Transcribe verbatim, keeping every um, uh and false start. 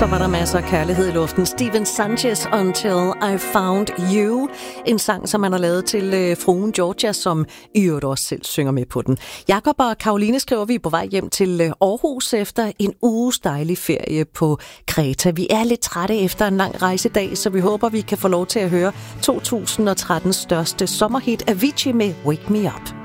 så var der masser af kærlighed i luften. Steven Sanchez, Until I Found You. En sang, som man har lavet til øh, fruen Georgia, som i øvrigt også selv synger med på den. Jakob og Karoline skriver, vi er på vej hjem til øh, Aarhus efter en uges dejlig ferie på Kreta. Vi er lidt trætte efter en lang rejsedag, så vi håber, vi kan få lov til at høre to tusind og trettens største sommerhit, Avicii med Wake Me Up.